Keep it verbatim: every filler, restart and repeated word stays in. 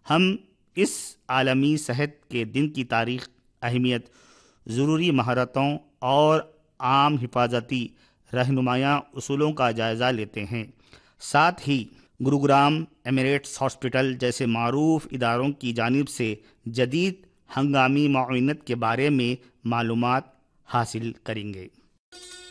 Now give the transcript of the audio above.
हम इस आलमी सेहत के दिन की तारीख, अहमियत, ज़रूरी महारतों और आम हिफाजती रहनुमाया उसूलों का जायज़ा लेते हैं। साथ ही गुरुग्राम एमिरेट्स हॉस्पिटल जैसे मारूफ इदारों की जानिब से जदीद हंगामी मुआवनत के बारे में मालूमात हासिल करेंगे।